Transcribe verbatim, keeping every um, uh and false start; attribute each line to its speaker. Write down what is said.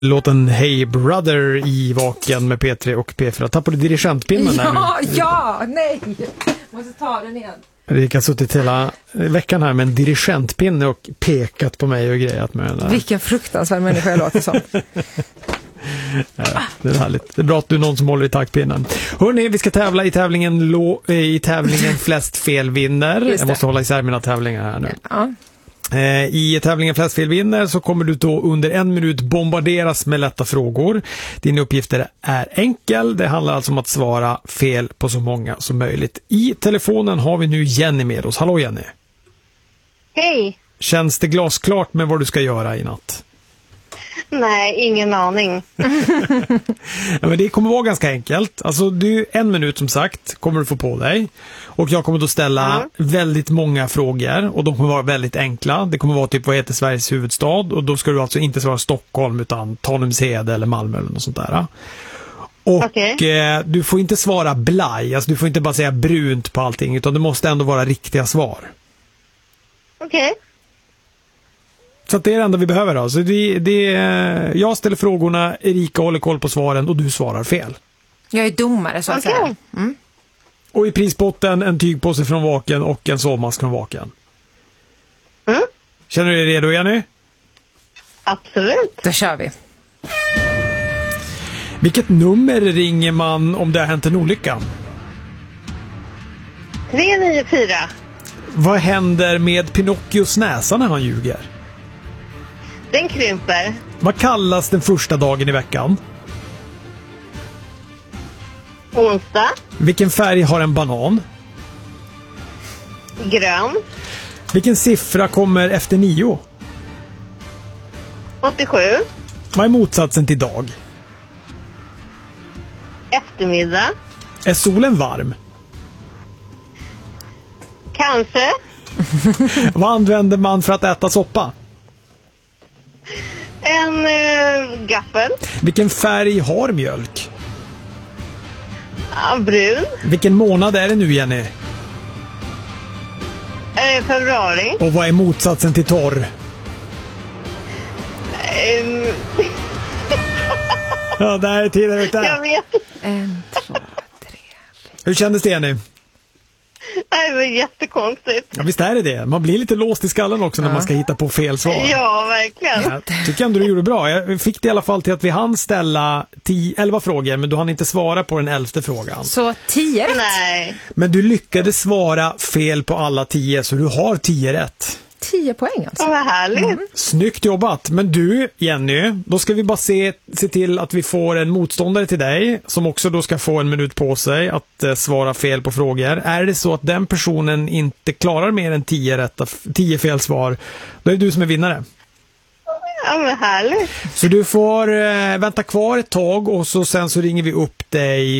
Speaker 1: Låten Hey Brother i Vaken med P tre och P fyra. Tappade dirigentpinnen där
Speaker 2: Ja,
Speaker 1: nu.
Speaker 2: ja, nej. Måste ta den igen.
Speaker 1: Erika har suttit hela veckan här med en dirigentpinne och pekat på mig och grejat med den där.
Speaker 2: Vilken fruktansvärd människa jag låter som.
Speaker 1: Ja, det är härligt. Det är bra att du är någon som håller i taktpinnen. Hörrni, vi ska tävla i tävlingen, lo, i tävlingen flest fel vinner. Jag måste hålla isär mina tävlingar här nu.
Speaker 2: Ja.
Speaker 1: I tävlingen flest fel vinner så kommer du då under en minut bombarderas med lätta frågor. Din uppgift är enkel. Det handlar alltså om att svara fel på så många som möjligt. I telefonen har vi nu Jenny med oss. Hallå Jenny.
Speaker 3: Hej.
Speaker 1: Känns det glasklart med vad du ska göra i natt?
Speaker 3: Nej, ingen aning.
Speaker 1: Ja, men det kommer vara ganska enkelt. Alltså du, en minut som sagt kommer du få på dig. Och jag kommer då ställa mm. väldigt många frågor. Och de kommer vara väldigt enkla. Det kommer vara typ, vad heter Sveriges huvudstad? Och då ska du alltså inte svara Stockholm utan Tanumshede eller Malmö eller något sånt där. Och okay. eh, du får inte svara blaj. Alltså du får inte bara säga brunt på allting. Utan det måste ändå vara riktiga svar.
Speaker 3: Okej. Okay.
Speaker 1: Så att det är det enda vi behöver då. Så det, det, jag ställer frågorna, Erika håller koll på svaren och du svarar fel.
Speaker 2: Jag är domare så att
Speaker 3: okay.
Speaker 2: säga. Mm.
Speaker 1: Och i prisbotten en tygpåse från Vaken och en sovmask från Vaken.
Speaker 3: Mm.
Speaker 1: Känner du dig redo, Jenny?
Speaker 3: Absolut.
Speaker 2: Då kör vi.
Speaker 1: Vilket nummer ringer man om det har hänt en olycka?
Speaker 3: tre nio fyra.
Speaker 1: Vad händer med Pinocchios näsa när han ljuger?
Speaker 3: Den krymper.
Speaker 1: Vad kallas den första dagen i veckan?
Speaker 3: Onsdag.
Speaker 1: Vilken färg har en banan?
Speaker 3: Grön.
Speaker 1: Vilken siffra kommer efter nio?
Speaker 3: åttiosju.
Speaker 1: Vad är motsatsen till dag?
Speaker 3: Eftermiddag.
Speaker 1: Är solen varm?
Speaker 3: Kanske.
Speaker 1: Vad använder man för att äta soppa?
Speaker 3: En äh, gaffel.
Speaker 1: Vilken färg har mjölk?
Speaker 3: Ja, brun.
Speaker 1: Vilken månad är det nu, Jenny?
Speaker 3: Äh, februari.
Speaker 1: Och vad är motsatsen till torr?
Speaker 3: Um...
Speaker 1: Ja, där är tiden ute.
Speaker 3: Jag vet.
Speaker 2: En, två, tre.
Speaker 1: Hur kändes det, Jenny?
Speaker 3: Det var jättekonstigt.
Speaker 1: Ja, visst är det det. Man blir lite låst i skallen också ja. när man ska hitta på fel svar.
Speaker 3: Ja, verkligen.
Speaker 1: Jag tycker ändå du gjorde bra. Jag fick det i alla fall till att vi hann ställa tio, elva frågor, men du hann inte svara på den elfte frågan.
Speaker 2: Så tio rätt?
Speaker 3: Nej.
Speaker 1: Men du lyckades svara fel på alla tio, så du har tio rätt.
Speaker 2: Tio poäng alltså.
Speaker 3: Vad härligt. Mm.
Speaker 1: Snyggt jobbat. Men du, Jenny, då ska vi bara se, se till att vi får en motståndare till dig som också då ska få en minut på sig att eh, svara fel på frågor. Är det så att den personen inte klarar mer än tio, rätta, tio fel svar, då är det du som är vinnare.
Speaker 3: Ja, men härligt.
Speaker 1: Så du får eh, vänta kvar ett tag och så sen så ringer vi upp dig